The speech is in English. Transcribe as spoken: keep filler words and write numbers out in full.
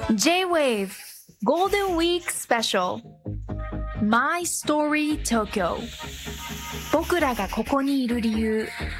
J-Wave Golden Week Special My Story Tokyo 僕らがここにいる理由